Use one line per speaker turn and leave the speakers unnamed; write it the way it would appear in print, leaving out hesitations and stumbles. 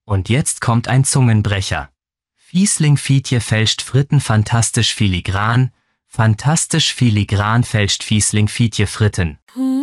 Und jetzt kommt ein Zungenbrecher. Fiesling Fietje fälscht Fritten fantastisch filigran fälscht Fiesling Fietje Fritten.